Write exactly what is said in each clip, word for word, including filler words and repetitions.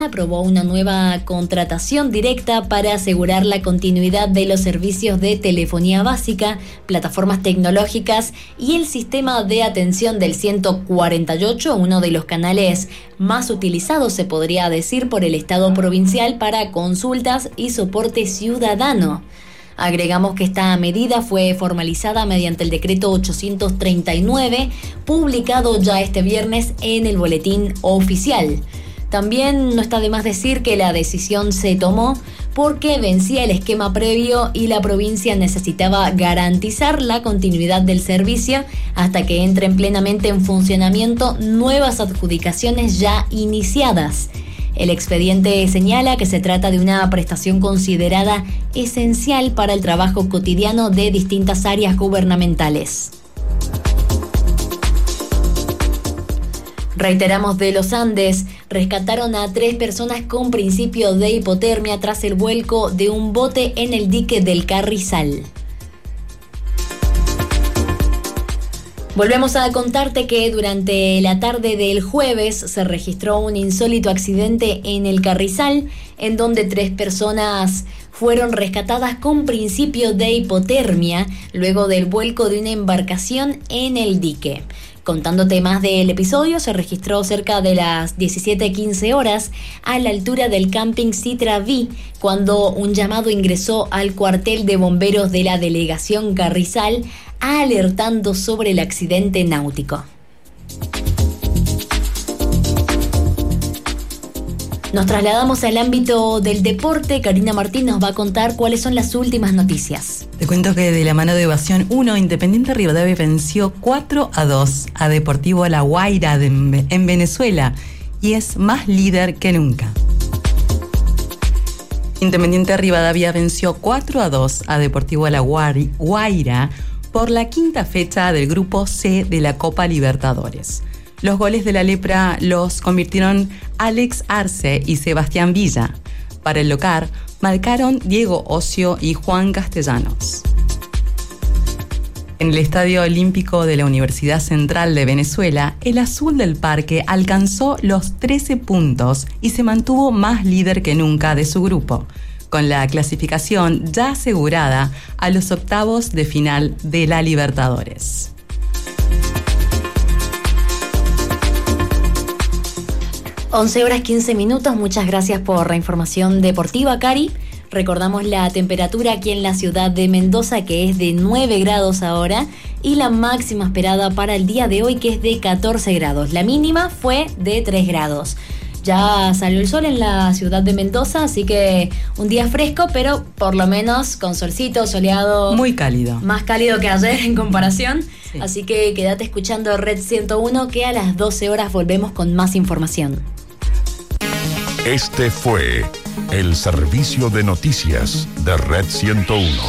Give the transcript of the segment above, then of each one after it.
aprobó una nueva contratación directa para asegurar la continuidad de los servicios de telefonía básica, plataformas tecnológicas y el sistema de atención del ciento cuarenta y ocho, uno de los canales más utilizados, se podría decir, por el Estado provincial para consultas y soporte ciudadano. Agregamos que esta medida fue formalizada mediante el decreto ochocientos treinta y nueve, publicado ya este viernes en el boletín oficial. También no está de más decir que la decisión se tomó porque vencía el esquema previo y la provincia necesitaba garantizar la continuidad del servicio hasta que entren plenamente en funcionamiento nuevas adjudicaciones ya iniciadas. El expediente señala que se trata de una prestación considerada esencial para el trabajo cotidiano de distintas áreas gubernamentales. Reiteramos, de los Andes rescataron a tres personas con principio de hipotermia tras el vuelco de un bote en el dique del Carrizal. Volvemos a contarte que durante la tarde del jueves se registró un insólito accidente en el Carrizal, en donde tres personas fueron rescatadas con principio de hipotermia luego del vuelco de una embarcación en el dique. Contándote más del episodio, se registró cerca de las diecisiete quince horas a la altura del camping Citraví, cuando un llamado ingresó al cuartel de bomberos de la delegación Carrizal, alertando sobre el accidente náutico. Nos trasladamos al ámbito del deporte. Karina Martín nos va a contar cuáles son las últimas noticias. Te cuento que de la mano de Ovación uno, Independiente Rivadavia venció cuatro a dos a Deportivo La Guaira de, en Venezuela y es más líder que nunca. Independiente Rivadavia venció cuatro a dos a Deportivo La Guaira por la quinta fecha del Grupo C de la Copa Libertadores. Los goles de la Lepra los convirtieron Alex Arce y Sebastián Villa. Para el local, marcaron Diego Ocio y Juan Castellanos. En el Estadio Olímpico de la Universidad Central de Venezuela, el Azul del Parque alcanzó los trece puntos y se mantuvo más líder que nunca de su grupo, con la clasificación ya asegurada a los octavos de final de la Libertadores. once horas quince minutos, muchas gracias por la información deportiva, Cari. Recordamos la temperatura aquí en la ciudad de Mendoza, que es de nueve grados ahora, y la máxima esperada para el día de hoy, que es de catorce grados. La mínima fue de tres grados. Ya salió el sol en la ciudad de Mendoza, así que un día fresco, pero por lo menos con solcito, soleado. Muy cálido. Más cálido que ayer en comparación. Sí. Así que quédate escuchando Red ciento uno, que a las doce horas volvemos con más información. Este fue el servicio de noticias de Red ciento uno.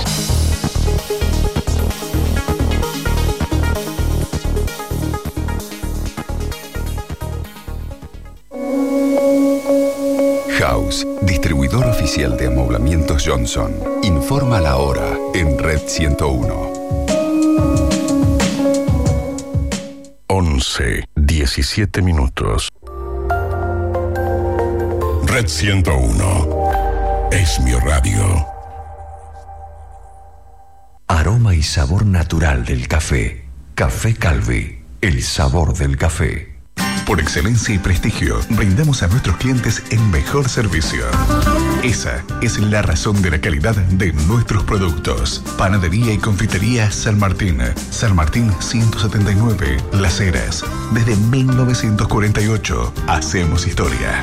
House, distribuidor oficial de amoblamientos Johnson, informa la hora en Red ciento uno. once, diecisiete minutos. Red ciento uno es mi radio. Aroma y sabor natural del café. Café Calvi, el sabor del café. Por excelencia y prestigio, brindamos a nuestros clientes el mejor servicio. Esa es la razón de la calidad de nuestros productos. Panadería y confitería San Martín. San Martín ciento setenta y nueve, Las Heras. Desde mil novecientos cuarenta y ocho, hacemos historia.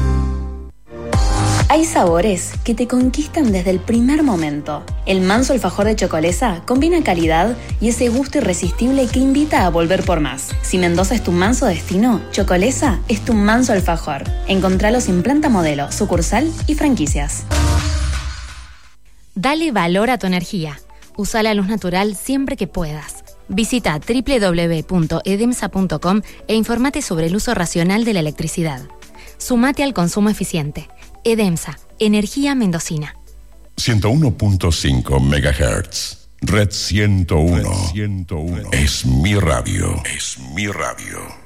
Hay sabores que te conquistan desde el primer momento. El manso alfajor de Chocolesa combina calidad y ese gusto irresistible que invita a volver por más. Si Mendoza es tu manso destino, Chocolesa es tu manso alfajor. Encontralos en planta modelo, sucursal y franquicias. Dale valor a tu energía. Usa la luz natural siempre que puedas. Visita doble u doble u doble u punto edemsa punto com e informate sobre el uso racional de la electricidad. Sumate al consumo eficiente. Edemsa, energía mendocina. ciento uno punto cinco megahertz. Red ciento uno. Red ciento uno. Es mi radio. Es mi radio.